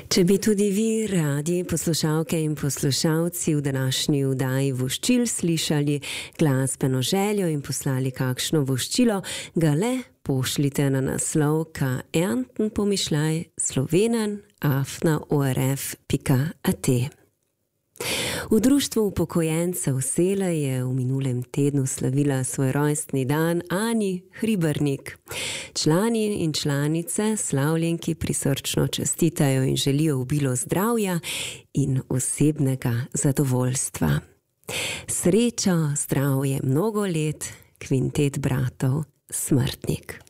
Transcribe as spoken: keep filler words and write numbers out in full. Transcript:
Če bi tudi vi radi, poslušalke in poslušalci, v današnji vdaji voščil slišali glasbeno željo in poslali kakšno voščilo, ga le pošljite na naslov ka ernten pomišljaj slovenen afna orf pika at. V Društvu upokojencev Sela je v minulem tednu slavila svoj rojstni dan Ani Hribernik. Člani in članice slavljenki prisrčno čestitajo in želijo obilo zdravja in osebnega zadovoljstva. Srečo, zdravje, mnogo let, kvintet bratov Smrtnik.